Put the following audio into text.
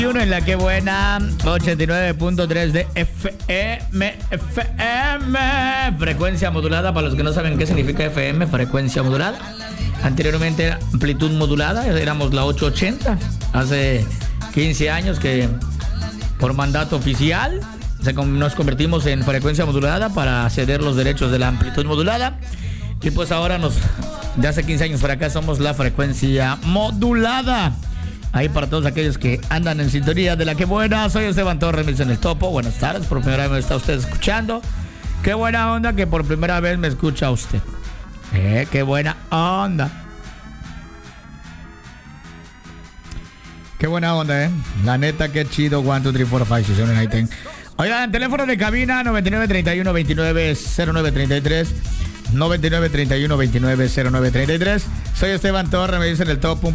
En la que buena 89.3 de FM, frecuencia modulada. Para los que no saben qué significa FM, frecuencia modulada. Anteriormente era amplitud modulada, éramos la 880. Hace 15 años que por mandato oficial nos convertimos en frecuencia modulada para ceder los derechos de la amplitud modulada. Y pues ahora de hace 15 años para acá somos la frecuencia modulada. Ahí para todos aquellos que andan en sintonía de la que buena. Soy Esteban Torres, me dicen el topo. Buenas tardes, por primera vez me está usted escuchando. Qué buena onda que por primera vez me escucha usted. Qué buena onda. Qué buena onda, La neta, qué chido. 1, 2, 3, 4, 5, 6, 7, 8, 9, 10. Oigan, teléfono de cabina 9931-290933. 9931-290933. Soy Esteban Torres, me dicen el topo.